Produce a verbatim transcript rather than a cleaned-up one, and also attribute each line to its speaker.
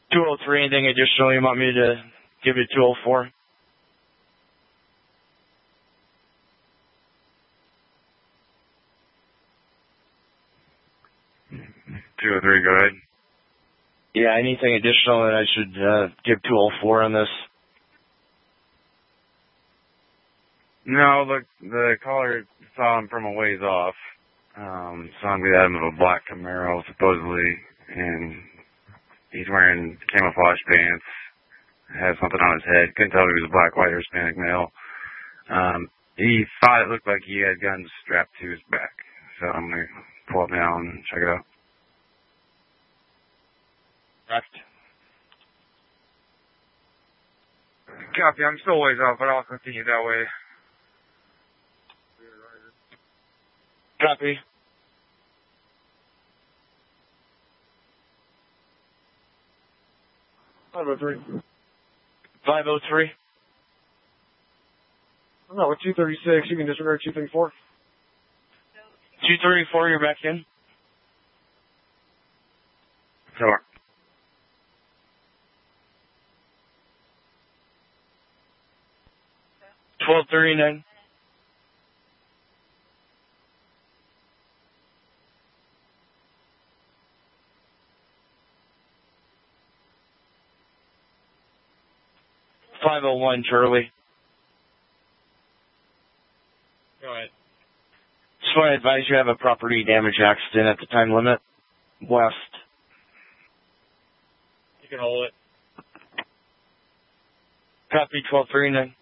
Speaker 1: two oh three, anything additional you want me to give you two oh four?
Speaker 2: two oh three, go ahead.
Speaker 1: Yeah, anything additional that I should uh, give two oh four on this?
Speaker 2: No, look, the caller saw him from a ways off. Um, saw him get out of a black Camaro, supposedly, and he's wearing camouflage pants, has something on his head. Couldn't tell if he was a black, white, or Hispanic male. Um, he thought it looked like he had guns strapped to his back. So I'm going to pull it now and check it out.
Speaker 1: Correct.
Speaker 2: Copy, I'm still ways off, but I'll continue that way.
Speaker 1: Copy.
Speaker 3: five oh three.
Speaker 1: five oh three?
Speaker 3: No, with two thirty-six, you can disregard two thirty-four.
Speaker 1: two thirty-four, you're back in?
Speaker 2: Sure.
Speaker 1: twelve thirty-nine. five oh one, Charlie.
Speaker 3: Go ahead.
Speaker 1: Just want to advise you have a property damage accident at the time limit. West.
Speaker 3: You can hold it.
Speaker 1: Copy twelve thirty-nine.